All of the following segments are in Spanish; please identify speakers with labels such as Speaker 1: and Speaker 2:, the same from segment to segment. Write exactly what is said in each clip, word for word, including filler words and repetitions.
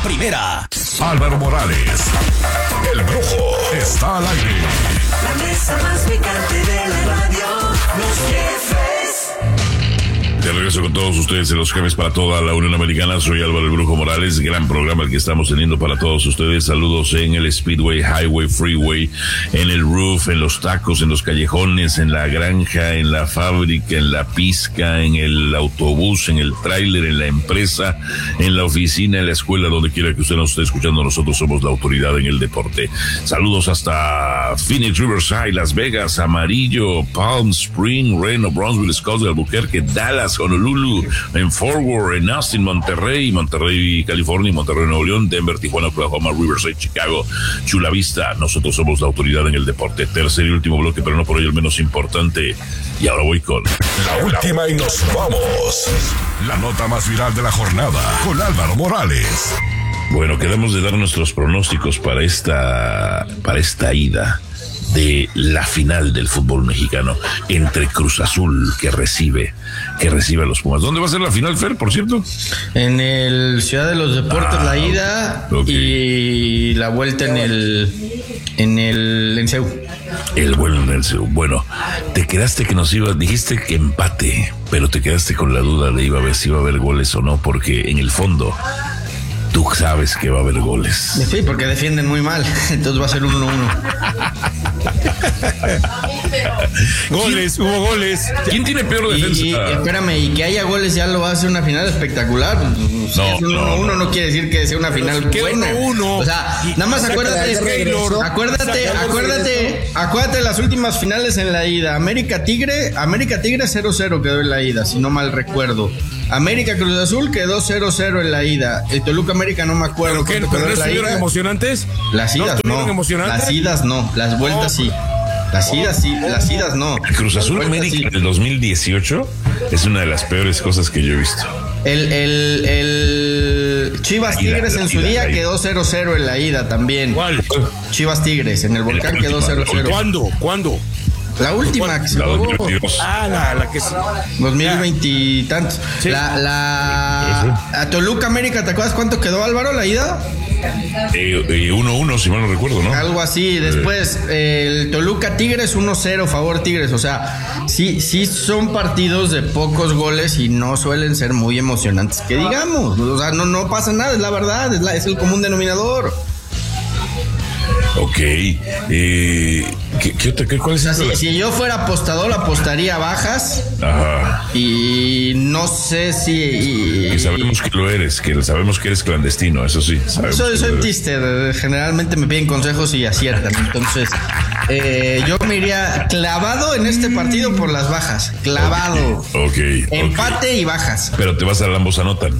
Speaker 1: primera.
Speaker 2: Álvaro Morales, el Brujo, está al aire.
Speaker 3: La mesa más picante de la radio, los jefes.
Speaker 4: De regreso con todos ustedes en los jefes para toda la Unión Americana. Soy Álvaro el Brujo Morales. Gran programa el que estamos teniendo para todos ustedes. Saludos en el Speedway, Highway, Freeway, en el roof, en los tacos, en los callejones, en la granja, en la fábrica, en la pizca, en el autobús, en el tráiler, en la empresa, en la oficina, en la escuela, donde quiera que usted nos esté escuchando. Nosotros somos la autoridad en el deporte. Saludos hasta Phoenix, Riverside, Las Vegas, Amarillo, Palm Spring, Reno, Brownsville, Scottsdale, Albuquerque, Dallas, Honolulu, en Fort Worth, en Austin, Monterrey, Monterrey, California, Monterrey, Nuevo León, Denver, Tijuana, Oklahoma, Riverside, Chicago, Chula Vista. Nosotros somos la autoridad en el deporte. Tercer y último bloque, pero no por ello el menos importante. Y ahora voy con
Speaker 2: la última y nos vamos. La nota más viral de la jornada con Álvaro Morales.
Speaker 4: Bueno, quedamos de dar nuestros pronósticos para esta, para esta ida de la final del fútbol mexicano entre Cruz Azul, que recibe que recibe a los Pumas. ¿Dónde va a ser la final, Fer, por cierto?
Speaker 5: En el Ciudad de los Deportes, ah, la ida, okay, y la vuelta en el en el en Ceú.
Speaker 4: El vuelo en el Ceú. Bueno, te quedaste que nos iba, dijiste que empate, pero te quedaste con la duda de iba a ver si iba a haber goles o no, porque en el fondo tú sabes que va a haber goles.
Speaker 5: Sí, porque defienden muy mal. Entonces va a ser uno uno.
Speaker 6: Goles, hubo goles.
Speaker 4: ¿Quién tiene peor defensa?
Speaker 5: Y, y, espérame, y que haya goles ya lo hace una final espectacular. Si no, es un uno uno no, no quiere decir que sea una final buena.
Speaker 6: Uno.
Speaker 5: O sea, nada más acuérdate, acuérdate, acuérdate, acuérdate de las últimas finales en la ida. América Tigre, América Tigre cero cero quedó en la ida, si no mal recuerdo. América Cruz Azul quedó cero cero en la ida. El Toluca América no me acuerdo.
Speaker 6: ¿Pero qué? ¿No estuvieron emocionantes?
Speaker 5: Las idas no.
Speaker 6: Emocionantes?
Speaker 5: Las idas no. Las vueltas sí. Las idas sí, las idas no.
Speaker 4: El Cruz Azul América sí. En el dos mil dieciocho es una de las peores cosas que yo he visto.
Speaker 5: El, el, el Chivas ida, Tigres en su ida, día quedó cero cero en la ida también.
Speaker 6: ¿Cuál?
Speaker 5: Chivas Tigres en el Volcán el quedó cero cero.
Speaker 6: ¿Cuándo? ¿Cuándo?
Speaker 5: La última que se jugó.
Speaker 6: Ah, la, la que sí.
Speaker 5: dos mil veinte y tantos. Sí. La, la a Toluca América, ¿te acuerdas cuánto quedó, Álvaro, la ida?
Speaker 4: Eh, uno uno, si mal no recuerdo, ¿no?
Speaker 5: Algo así. Después, eh, el Toluca Tigres uno cero, favor Tigres. O sea, sí, sí son partidos de pocos goles y no suelen ser muy emocionantes, que digamos. O sea, no, no pasa nada, es la verdad, es, la, es el común denominador.
Speaker 4: Ok, eh, ¿qué, qué otra, qué, ¿cuál es?
Speaker 5: O sea, si, si yo fuera apostador, apostaría bajas.
Speaker 4: Ajá.
Speaker 5: Y no sé si... Y,
Speaker 4: y sabemos que lo eres, que sabemos que eres clandestino, eso sí.
Speaker 5: Soy, soy tister, generalmente me piden consejos y aciertan. Entonces, eh, yo me iría clavado en este partido por las bajas. Clavado.
Speaker 4: Ok. okay
Speaker 5: empate
Speaker 4: okay.
Speaker 5: y bajas.
Speaker 4: Pero te vas a ambos anotan.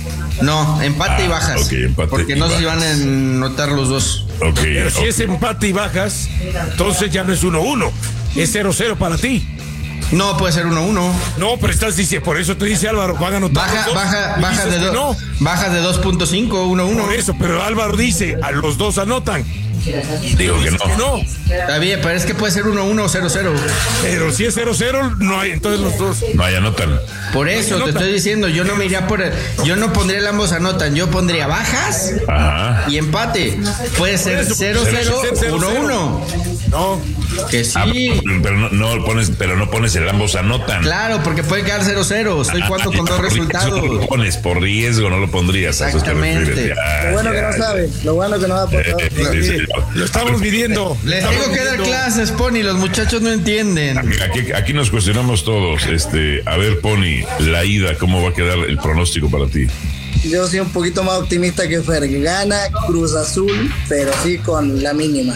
Speaker 5: No, empate ah, y bajas.
Speaker 4: Ok, empate.
Speaker 5: Porque no sé si van a anotar los dos.
Speaker 4: Ok.
Speaker 6: Pero si
Speaker 4: okay.
Speaker 6: es empate y bajas, entonces ya no es uno uno, es cero cero para ti.
Speaker 5: No, puede ser uno uno.
Speaker 6: No, pero estás diciendo, por eso te dice Álvaro, van a anotar
Speaker 5: baja,
Speaker 6: los dos,
Speaker 5: baja, baja de dos,
Speaker 6: no.
Speaker 5: bajas de dos punto cinco, uno uno.
Speaker 6: Por eso, pero Álvaro dice, a los dos anotan.
Speaker 4: Digo que no.
Speaker 6: que no.
Speaker 5: Está bien, pero es que puede ser uno uno o cero cero.
Speaker 6: Pero si es cero cero, no hay, entonces los dos.
Speaker 4: No hay anotan.
Speaker 5: Por eso no te estoy diciendo, yo no me iría por el, yo no pondría el ambos anotan, yo pondría bajas.
Speaker 4: Ajá.
Speaker 5: Y empate. Puede ser cero cero, uno uno.
Speaker 6: No.
Speaker 5: Que sí.
Speaker 4: Ah, pero no, no pones, pero no pones el ambos anotan.
Speaker 5: Claro, porque puede quedar cero cero. Estoy jugando con dos resultados.
Speaker 4: No lo pones por riesgo, no lo pondrías.
Speaker 5: Exactamente.
Speaker 7: Lo bueno que no sabe, lo bueno que no va a aportar.
Speaker 4: Eh, sí, sí,
Speaker 6: lo estamos midiendo.
Speaker 5: Les tengo que dar clases, Pony, los muchachos no entienden.
Speaker 4: Aquí, aquí, aquí nos cuestionamos todos. Este, a ver, Pony, la ida, ¿cómo va a quedar el pronóstico para ti?
Speaker 7: Yo soy un poquito más optimista que Fer. Gana Cruz Azul, pero sí con la mínima.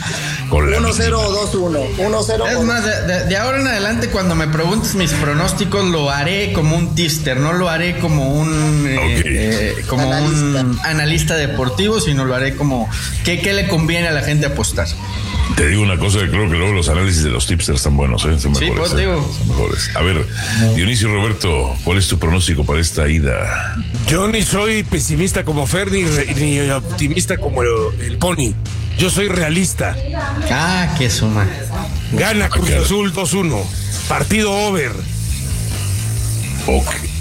Speaker 7: uno cero o dos uno. uno cero.
Speaker 5: Es más, de, de, de ahora en adelante, cuando me preguntes mis pronósticos, lo haré como un tister, no lo haré como un eh, okay. eh, como analista. un analista deportivo, sino lo haré como ¿qué, qué le conviene a la gente apostar?
Speaker 4: Te digo una cosa, creo que luego los análisis de los tipsters están buenos, ¿eh? Son mejores,
Speaker 5: sí, pues, digo.
Speaker 4: ¿eh? Son mejores. A ver, Dionisio Roberto, ¿cuál es tu pronóstico para esta ida?
Speaker 6: Yo ni soy pesimista como Fer, ni, ni optimista como el, el Pony. Yo soy realista.
Speaker 5: Ah, qué suma.
Speaker 6: Gana Cruz Azul dos uno. Partido over.
Speaker 4: Ok.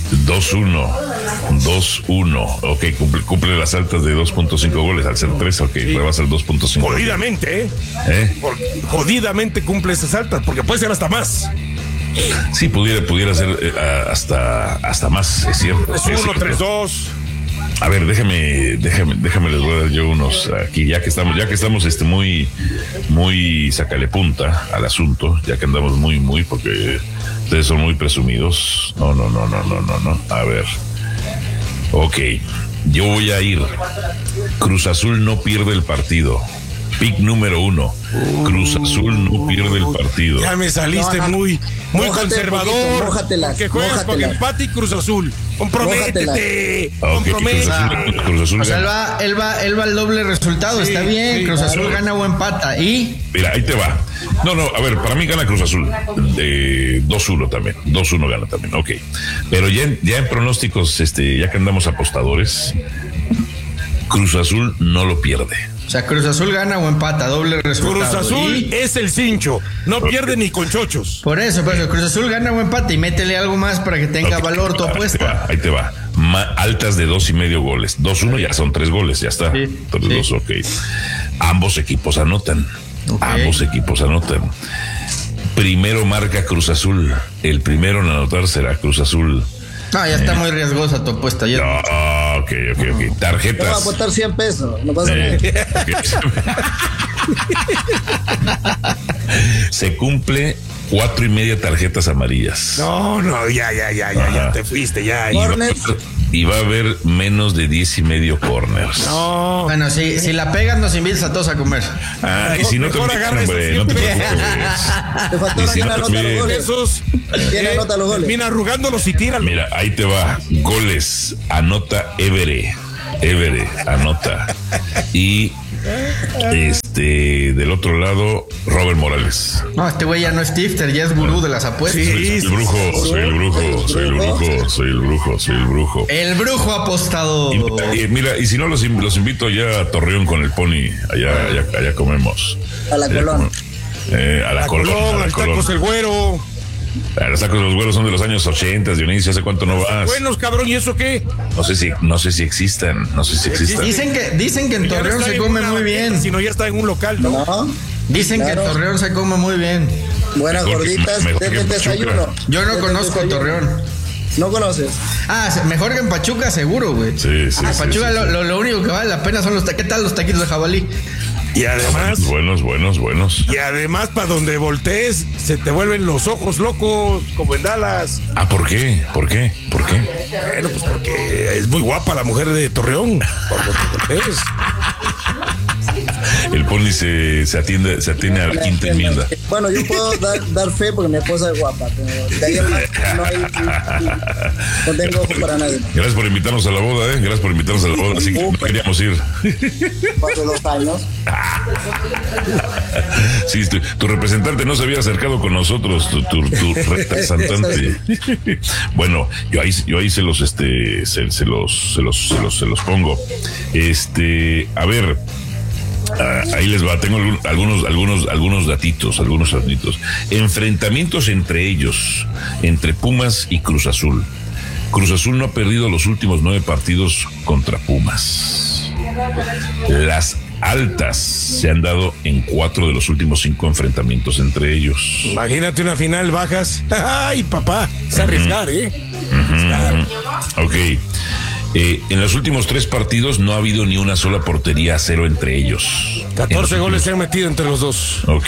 Speaker 4: dos uno. dos uno. Ok, cumple, cumple las altas de dos punto cinco goles. Al ser tres, ok, sí. Va a ser dos punto cinco.
Speaker 6: Jodidamente, ¿eh?
Speaker 4: ¿Eh?
Speaker 6: Por, jodidamente cumple esas altas, porque puede ser hasta más.
Speaker 4: Sí, pudiera, pudiera ser eh, hasta, hasta más, es cierto.
Speaker 6: tres uno, tres dos.
Speaker 4: A ver, déjame, déjame, déjame les voy a dar yo unos aquí, ya que estamos, ya que estamos este muy, muy sacale punta al asunto, ya que andamos muy, muy, porque ustedes son muy presumidos. No, no, no, no, no, no, no. A ver. Ok, yo voy a ir. Cruz Azul no pierde el partido. Pick número uno. Cruz Azul no pierde el partido.
Speaker 6: Ya me saliste no, no. muy, muy mójate conservador.
Speaker 7: Mójatelas,
Speaker 6: que juegas
Speaker 7: mójatelas.
Speaker 6: con empate y Cruz Azul. Comprométete.
Speaker 4: Okay,
Speaker 6: Comprométete.
Speaker 4: Cruz Azul, Cruz Azul
Speaker 5: o sea, él va, él va, él va al doble resultado. Sí, está bien. Sí, Cruz Azul claro. Gana o empata. ¿Y?
Speaker 4: Mira, ahí te va. No, no, a ver, para mí gana Cruz Azul. Eh, dos uno también. dos uno gana también. Ok. Pero ya en, ya en pronósticos, este, ya que andamos apostadores, Cruz Azul no lo pierde.
Speaker 5: O sea, Cruz Azul gana o empata, doble resultado.
Speaker 6: Cruz Azul ¿Y? Es el cincho, no okay. pierde ni con chochos.
Speaker 5: Por eso, por eso, Cruz Azul gana o empata y métele algo más para que tenga okay. valor tu apuesta.
Speaker 4: Ahí te va, ahí te va. Ma, altas de dos y medio goles. dos uno ya son tres goles, ya está. Sí, tres, sí. Dos, ok. Ambos equipos anotan. Okay. Ambos equipos anotan. Primero marca Cruz Azul. El primero en anotar será Cruz Azul.
Speaker 5: No, ya está eh. muy riesgosa tu apuesta. Ya.
Speaker 4: No, ok, ok, ok. Tarjetas.
Speaker 7: Te va a apostar cien pesos. No pasa
Speaker 4: eh, nada. Okay. Se cumple cuatro y media tarjetas amarillas.
Speaker 6: No, no, ya, ya, ya, ya, ya te fuiste, ya.
Speaker 4: Y va, y va a haber menos de diez y medio corners.
Speaker 5: No. Bueno, si, si la pegas, nos invitas a todos a comer.
Speaker 4: Ah, y si no te invitan, hombre, no te preocupes.
Speaker 7: Te faltó la si no anota los goles. Esos, ¿Quién eh, arota los goles?
Speaker 6: Termina arrugándolos y tíralo.
Speaker 4: Mira, ahí te va. Goles. Anota Evere. Evere, anota. Y este del otro lado, Robert Morales.
Speaker 5: No, este güey ya no es tifter, ya es gurú de las apuestas.
Speaker 4: Sí, soy, soy el brujo, soy el brujo, soy el brujo, soy el brujo, soy el brujo.
Speaker 5: El brujo apostado.
Speaker 4: Y mira, y, mira, y si no los, los invito ya a Torreón con el Pony, allá, allá, allá comemos.
Speaker 7: A la Colón.
Speaker 4: Eh, a la, la Colón,
Speaker 6: Colón, al Tacos el Güero.
Speaker 4: Los tacos de los güeros son de los años ochenta, Dionisio, ¿hace cuánto no vas?
Speaker 6: Buenos, cabrón, ¿y eso qué?
Speaker 4: No sé si, no sé si existan, no sé si existan.
Speaker 5: Dicen que, dicen que en Torreón se come muy bien.
Speaker 6: Si no, ya está en un local, ¿no?
Speaker 7: no
Speaker 5: Dicen claro. que en Torreón se come muy bien.
Speaker 7: Buenas mejor, gorditas desde el desayuno.
Speaker 5: Yo no
Speaker 7: desde
Speaker 5: conozco Torreón.
Speaker 7: ¿No conoces?
Speaker 5: Ah, mejor que en Pachuca, seguro, güey.
Speaker 4: Sí, sí,
Speaker 5: En
Speaker 4: sí,
Speaker 5: Pachuca
Speaker 4: sí,
Speaker 5: lo,
Speaker 4: sí.
Speaker 5: Lo, lo único que vale la pena son los taquitos. ¿Qué tal los taquitos de jabalí?
Speaker 6: Y además...
Speaker 4: Buenos, buenos, buenos.
Speaker 6: Y además, para donde voltees, se te vuelven los ojos locos, como en Dallas.
Speaker 4: Ah, ¿por qué? ¿Por qué? ¿Por qué?
Speaker 6: Bueno, pues porque es muy guapa la mujer de Torreón. Por donde voltees.
Speaker 4: El Pony se, se atiende, se atiende a la quinta enmienda.
Speaker 7: Bueno, yo puedo dar, dar fe porque mi esposa es guapa, pero de ahí no hay, no tengo ojo para nadie.
Speaker 4: Gracias por invitarnos a la boda, eh. Gracias por invitarnos a la boda, así que no queríamos ir.
Speaker 7: Hace dos años.
Speaker 4: Sí, tu, tu representante no se había acercado con nosotros, tu, tu, tu representante. Bueno, yo ahí, yo ahí se los, este, se, se los, se los, se los, se los pongo. Este, a ver. Uh, ahí les va, tengo algún, algunos, algunos, algunos datitos, algunos datitos. Enfrentamientos entre ellos, entre Pumas y Cruz Azul. Cruz Azul no ha perdido los últimos nueve partidos contra Pumas. Las altas se han dado en cuatro de los últimos cinco enfrentamientos entre ellos.
Speaker 6: Imagínate una final, bajas. Ay, papá, es arriesgar, ¿eh?
Speaker 4: Uh-huh. Ok. Eh, en los últimos tres partidos no ha habido ni una sola portería a cero entre ellos.
Speaker 6: catorce goles se han metido entre los dos.
Speaker 4: Ok.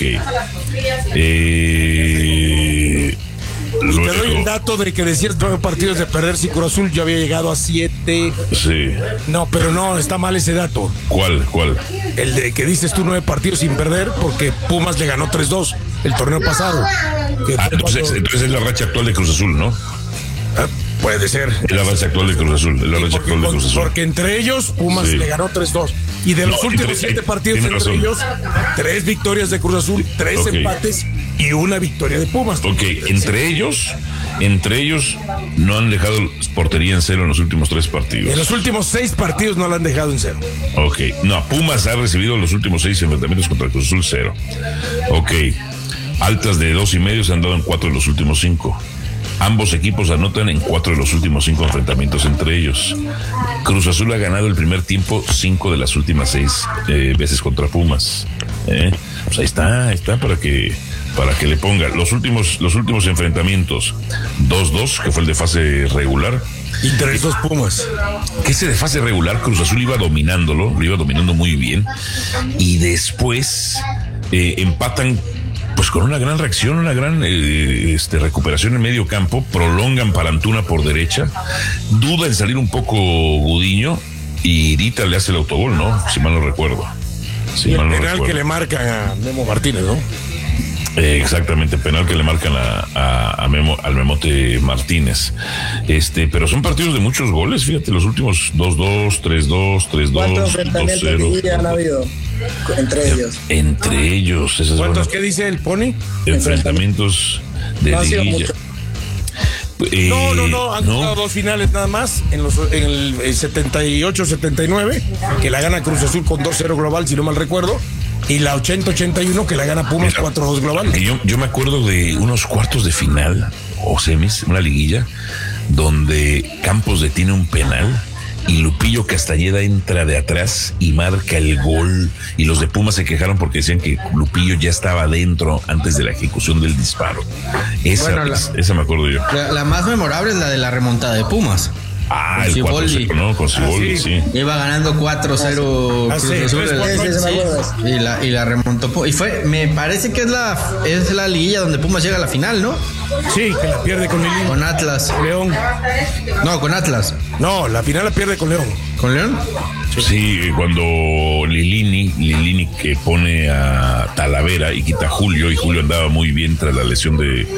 Speaker 4: Eh,
Speaker 6: y te doy el dato de que decías nueve partidos de perder si Cruz Azul yo había llegado a siete.
Speaker 4: Sí.
Speaker 6: No, pero no, está mal ese dato.
Speaker 4: ¿Cuál? ¿Cuál?
Speaker 6: El de que dices tú nueve partidos sin perder porque Pumas le ganó tres dos el torneo pasado.
Speaker 4: Ah, entonces, entonces es la racha actual de Cruz Azul, ¿no?
Speaker 6: Ah, puede ser.
Speaker 4: Es la racha actual de Cruz Azul. Es la racha actual de Cruz Azul.
Speaker 6: Porque entre ellos, Pumas sí. le ganó tres dos. Y de los no, últimos entre, siete partidos entre razón. ellos, tres victorias de Cruz Azul, tres okay. empates y una victoria de Pumas.
Speaker 4: Ok, entre ellos, entre ellos no han dejado portería en cero en los últimos tres partidos.
Speaker 6: En los últimos seis partidos no la han dejado en cero.
Speaker 4: Ok, no, Pumas ha recibido los últimos seis enfrentamientos contra Cruz Azul cero. Ok, altas de dos y medio se han dado en cuatro de los últimos cinco. Ambos equipos anotan en cuatro de los últimos cinco enfrentamientos entre ellos. Cruz Azul ha ganado el primer tiempo cinco de las últimas seis eh, veces contra Pumas. ¿Eh? Pues ahí está, ahí está para que para que le ponga los últimos los últimos enfrentamientos dos dos, que fue el de fase regular.
Speaker 6: Y tres dos Pumas.
Speaker 4: Que ese de fase regular Cruz Azul iba dominándolo, lo iba dominando muy bien. Y después eh, empatan pues con una gran reacción, una gran eh, este, recuperación en medio campo, prolongan para Antuna por derecha, duda en salir un poco Gudiño y Dita le hace el autogol, ¿no? Si mal no recuerdo. Si
Speaker 6: y el
Speaker 4: mal no
Speaker 6: penal
Speaker 4: recuerdo.
Speaker 6: que le marca a Memo Martínez, ¿no?
Speaker 4: Eh, exactamente, penal que le marcan a, a, a Memo, al Memote Martínez. Este, pero son partidos de muchos goles, fíjate, los últimos dos dos, tres dos, tres dos,
Speaker 7: ¿Cuántos
Speaker 4: dos
Speaker 7: enfrentamientos
Speaker 4: cero.
Speaker 7: han habido entre ellos?
Speaker 4: Entre ellos. Esa es
Speaker 6: ¿Cuántos?
Speaker 4: buena.
Speaker 6: ¿Qué dice el Pony?
Speaker 4: Enfrentamientos de
Speaker 7: No ha sido
Speaker 4: liguilla.
Speaker 7: mucho.
Speaker 4: Eh,
Speaker 6: No, no, no, han
Speaker 4: no.
Speaker 6: jugado dos finales nada más, en, los, en el, el setenta y ocho setenta y nueve, que la gana Cruz Azul con dos cero global, si no mal recuerdo, y la ochenta ochenta y uno, que la gana Pumas
Speaker 4: Mira,
Speaker 6: cuatro dos global.
Speaker 4: Yo, yo me acuerdo de unos cuartos de final o semis, una liguilla, donde Campos detiene un penal y Lupillo Castañeda entra de atrás y marca el gol, y los de Pumas se quejaron porque decían que Lupillo ya estaba adentro antes de la ejecución del disparo. Esa,
Speaker 5: Bueno, la-
Speaker 4: esa me acuerdo yo.
Speaker 5: La, la más memorable es la de la remontada de Pumas.
Speaker 4: Ah,
Speaker 5: Con
Speaker 4: el
Speaker 5: Siboldi.
Speaker 4: cuatro cero, ¿no? Con Siboldi,
Speaker 6: Ah, sí.
Speaker 4: sí.
Speaker 5: Iba ganando cuatro cero
Speaker 6: Ah,
Speaker 5: Cruz
Speaker 6: sí,
Speaker 5: Azul.
Speaker 6: tres, cuatro,
Speaker 7: sí, sí, me
Speaker 5: Sí,
Speaker 7: acuerdo.
Speaker 5: y la, y la remontó. Pu- Y fue, me parece que es la, es la liguilla donde Pumas llega a la final, ¿no?
Speaker 6: Sí, que la pierde con Lilini.
Speaker 5: Con Atlas.
Speaker 6: León.
Speaker 5: No, con Atlas.
Speaker 6: No, la final la pierde con León.
Speaker 5: ¿Con León?
Speaker 4: Sí, cuando Lilini, Lilini que pone a Talavera y quita a Julio, y Julio andaba muy bien tras la lesión de,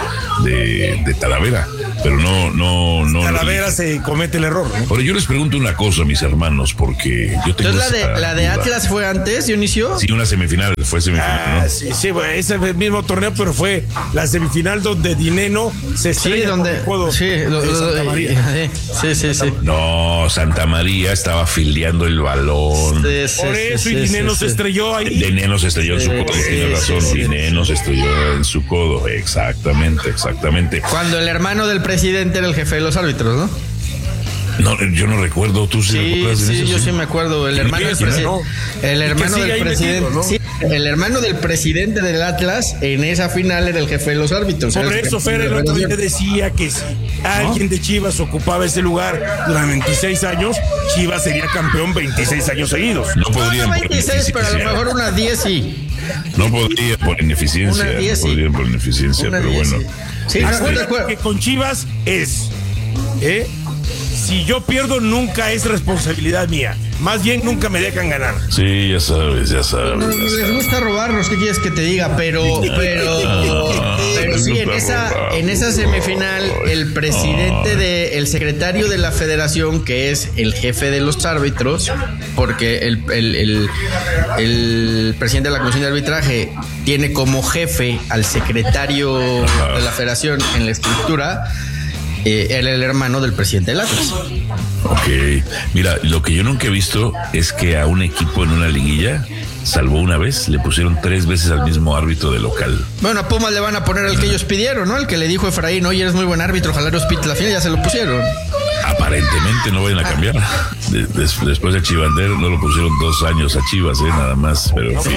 Speaker 4: de, de Talavera, pero no, no, no.
Speaker 6: Talavera se comete el error, ¿no?
Speaker 4: Ahora yo les pregunto una cosa, mis hermanos, porque yo tengo.
Speaker 5: Entonces la de,
Speaker 4: esa
Speaker 5: la de
Speaker 4: duda.
Speaker 5: Atlas fue antes, Dionisio.
Speaker 4: Sí, una semifinal, fue semifinal,
Speaker 6: Ah,
Speaker 4: ¿no?
Speaker 6: sí, sí, bueno, ese fue el mismo torneo, pero fue la semifinal donde Dineno se
Speaker 5: Sí,
Speaker 6: estrella
Speaker 5: donde.
Speaker 6: con el codo
Speaker 5: Sí, lo-
Speaker 6: de
Speaker 5: lo-
Speaker 6: Santa María.
Speaker 5: sí, sí, sí.
Speaker 4: No, Santa María estaba fildeando el balón.
Speaker 5: Sí, sí,
Speaker 6: Por
Speaker 5: sí,
Speaker 6: eso,
Speaker 5: sí,
Speaker 6: y Dineno
Speaker 5: sí,
Speaker 6: se
Speaker 5: sí.
Speaker 6: estrelló ahí.
Speaker 4: Dineno se estrelló en su
Speaker 5: Sí,
Speaker 4: codo,
Speaker 5: sí,
Speaker 4: tiene
Speaker 5: sí,
Speaker 4: razón.
Speaker 5: sí.
Speaker 4: Dineno se estrelló en su codo, exactamente, exactamente.
Speaker 5: Cuando el hermano del presidente era el jefe de los árbitros, ¿no?
Speaker 4: No, yo no recuerdo, tú sí,
Speaker 5: Sí,
Speaker 4: recuerdas de
Speaker 5: sí,
Speaker 4: eso,
Speaker 5: yo sí me acuerdo. El hermano del
Speaker 6: ¿Quién es?
Speaker 5: presidente.
Speaker 6: No.
Speaker 5: El
Speaker 6: Y que
Speaker 5: hermano
Speaker 6: sigue
Speaker 5: del
Speaker 6: ahí
Speaker 5: presidente.
Speaker 6: metido, ¿no?
Speaker 5: Sí, el hermano del presidente del Atlas en esa final era el jefe de los árbitros.
Speaker 6: Por
Speaker 5: Era el
Speaker 6: eso
Speaker 5: jefe
Speaker 6: Fer
Speaker 5: de
Speaker 6: el
Speaker 5: la
Speaker 6: otro día
Speaker 5: federación.
Speaker 6: decía que si alguien de Chivas ocupaba ese lugar durante veintiséis años, Chivas sería campeón veintiséis años seguidos.
Speaker 4: No
Speaker 5: No,
Speaker 4: podrían
Speaker 5: no
Speaker 4: por
Speaker 5: veintiséis, pero a lo
Speaker 4: ineficiencia.
Speaker 5: mejor unas diez sí.
Speaker 4: No podría por ineficiencia.
Speaker 5: Una diez,
Speaker 4: no
Speaker 5: sí.
Speaker 4: podrían por ineficiencia,
Speaker 5: Una
Speaker 4: pero
Speaker 5: diez,
Speaker 4: bueno.
Speaker 5: sí. Sí,
Speaker 6: Ahora,
Speaker 5: estoy de
Speaker 6: acuérdate
Speaker 5: acuerdo.
Speaker 6: que con Chivas es, ¿eh? Si yo pierdo, nunca es responsabilidad mía. Más bien, nunca me dejan ganar.
Speaker 4: Sí, ya sabes, ya sabes.
Speaker 5: No,
Speaker 4: ya
Speaker 5: les
Speaker 4: sabes.
Speaker 5: gusta robarnos, ¿qué quieres que te diga? Pero, pero, pero
Speaker 4: les
Speaker 5: sí, en
Speaker 4: gusta
Speaker 5: esa,
Speaker 4: robar.
Speaker 5: en esa semifinal, el presidente de, el secretario de la federación, que es el jefe de los árbitros, porque el, el, el, el presidente de la comisión de arbitraje tiene como jefe al secretario de la federación en la estructura, eh, era el hermano del presidente del Atlas.
Speaker 4: Ok. Mira, lo que yo nunca he visto es que a un equipo en una liguilla, salvo una vez, le pusieron tres veces al mismo árbitro de local.
Speaker 5: Bueno, a Pumas le van a poner el que ellos pidieron, ¿no? El que le dijo Efraín, oye, eres muy buen árbitro, ojalá los pite la final, ya se lo pusieron.
Speaker 4: Aparentemente no vayan a cambiar. De- des- después de Chivander no lo pusieron dos años a Chivas, eh, nada más, pero en fin.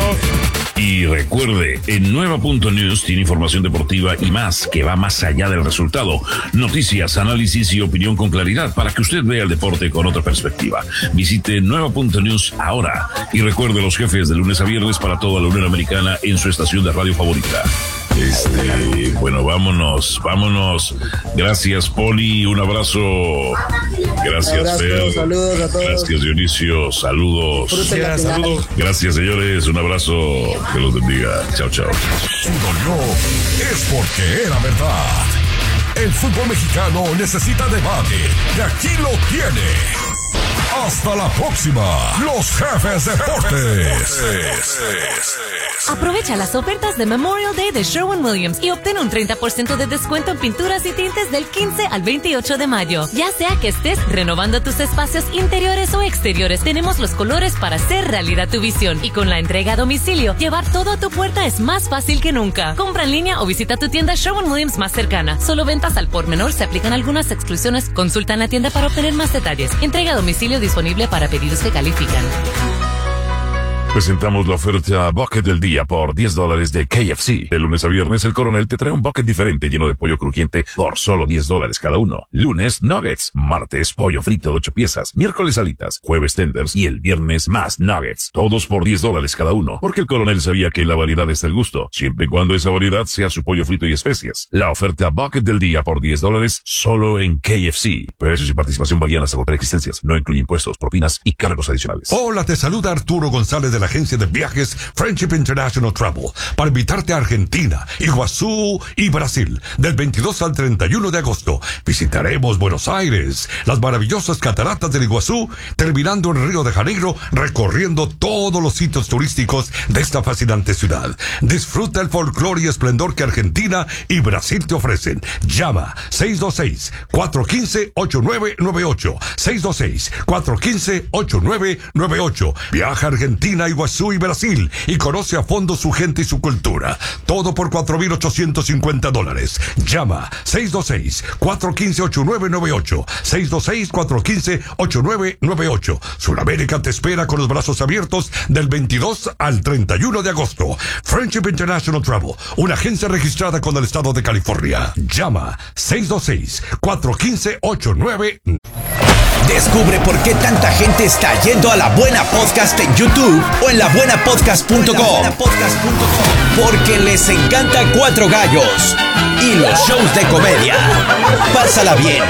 Speaker 4: Y recuerde, en Nueva Punto News tiene información deportiva y más que va más allá del resultado. Noticias, análisis y opinión con claridad para que usted vea el deporte con otra perspectiva. Visite Nueva Punto News ahora y recuerde los jefes de lunes a viernes para toda la Unión Americana en su estación de radio favorita. Este, bueno, vámonos, vámonos. Gracias, Poli, un abrazo. Gracias,
Speaker 7: Abrazo,
Speaker 4: Fer.
Speaker 7: saludos a todos.
Speaker 4: Gracias, Dionisio. Saludos.
Speaker 7: Disfruten la final.
Speaker 6: Saludos.
Speaker 4: Gracias, señores. Un abrazo. Que los bendiga. Chao, chao.
Speaker 2: Si dolió, es porque era verdad. El fútbol mexicano necesita debate y aquí lo tiene. Hasta la próxima. Los Jefes Deportes.
Speaker 1: Aprovecha las ofertas de Memorial Day de Sherwin-Williams y obtén un treinta por ciento de descuento en pinturas y tintes del quince al veintiocho de mayo. Ya sea que estés renovando tus espacios interiores o exteriores, tenemos los colores para hacer realidad tu visión. Y con la entrega a domicilio, llevar todo a tu puerta es más fácil que nunca. Compra en línea o visita tu tienda Sherwin-Williams más cercana. Solo ventas al por menor, se aplican algunas exclusiones. Consulta en la tienda para obtener más detalles. Entrega a domicilio disponible para pedidos que califican.
Speaker 2: Presentamos la oferta Bucket del día por diez dólares de K F C. De lunes a viernes, el Coronel te trae un bucket diferente lleno de pollo crujiente por solo diez dólares cada uno. Lunes, nuggets. Martes, pollo frito de ocho piezas. Miércoles, alitas. Jueves, tenders. Y el viernes, más nuggets. Todos por diez dólares cada uno. Porque el Coronel sabía que la variedad es el gusto, siempre y cuando esa variedad sea su pollo frito y especias. La oferta Bucket del día por diez dólares solo en K F C. Precios y participación varían hasta agotar existencias. No incluye impuestos, propinas y cargos adicionales.
Speaker 8: Hola, te saluda Arturo González de la agencia de viajes Friendship International Travel para invitarte a Argentina, Iguazú y Brasil del veintidós al treinta y uno de agosto. Visitaremos Buenos Aires, las maravillosas cataratas del Iguazú, terminando en Río de Janeiro, recorriendo todos los sitios turísticos de esta fascinante ciudad. Disfruta el folclore y esplendor que Argentina y Brasil te ofrecen. Llama seis dos seis, cuatro uno cinco, ocho nueve nueve ocho, seis dos seis, cuatro uno cinco, ocho nueve nueve ocho. Viaja a Argentina, Iguazú y Brasil y conoce a fondo su gente y su cultura. Todo por cuatro mil ochocientos cincuenta dólares. Llama seis dos seis, cuatro uno cinco, ocho nueve nueve ocho, seis dos seis, cuatro uno cinco, ocho nueve nueve ocho. Sudamérica te espera con los brazos abiertos del veintidós al treinta y uno de agosto. Friendship International Travel, una agencia registrada con el estado de California. Llama seis dos seis, cuatro uno cinco, ocho nueve.
Speaker 9: Descubre por qué tanta gente está yendo a La Buena Podcast en YouTube o en la buena podcast punto com. Porque les encanta Cuatro Gallos y los shows de comedia. Pásala bien,